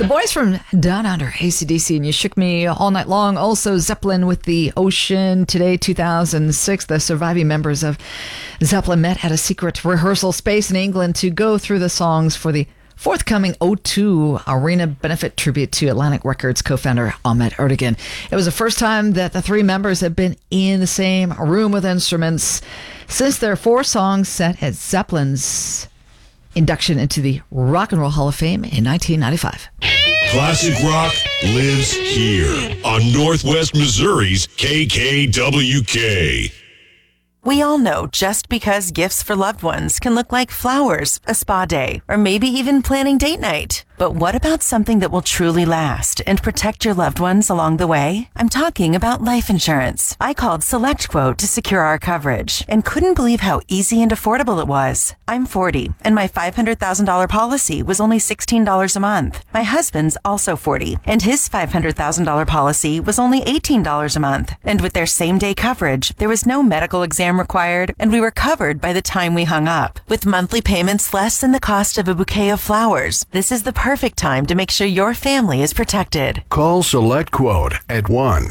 Boys from Down Under, AC/DC, and You Shook Me All Night Long. Also, Zeppelin with The Ocean. Today, 2006, the surviving members of Zeppelin met at a secret rehearsal space in England to go through the songs for the forthcoming O2 Arena benefit tribute to Atlantic Records co-founder Ahmet Ertegun. It was the first time that the three members had been in the same room with instruments since their 4 songs set at Zeppelin's induction into the Rock and Roll Hall of Fame in 1995. Classic rock lives here on Northwest Missouri's KKWK. We all know just because gifts for loved ones can look like flowers, a spa day, or maybe even planning date night. But what about something that will truly last and protect your loved ones along the way? I'm talking about life insurance. I called SelectQuote to secure our coverage and couldn't believe how easy and affordable it was. I'm 40 and my $500,000 policy was only $16 a month. My husband's also 40 and his $500,000 policy was only $18 a month. And with their same-day coverage, there was no medical exam required and we were covered by the time we hung up. With monthly payments less than the cost of a bouquet of flowers, this is the perfect time to make sure your family is protected. Call SelectQuote at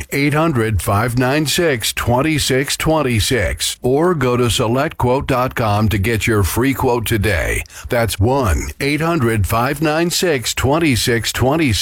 1-800-596-2626 or go to SelectQuote.com to get your free quote today. That's 1-800-596-2626.